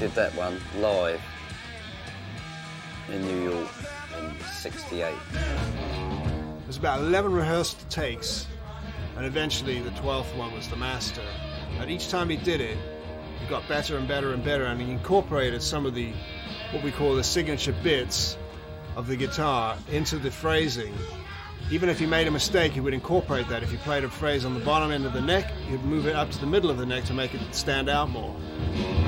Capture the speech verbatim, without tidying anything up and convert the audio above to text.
did that one live in New York in sixty-eight. There's about eleven rehearsed takes, and eventually the twelfth one was the master. And each time he did it, it got better and better and better, and he incorporated some of the, what we call the signature bits of the guitar into the phrasing. Even if he made a mistake, he would incorporate that. If he played a phrase on the bottom end of the neck, he'd move it up to the middle of the neck to make it stand out more.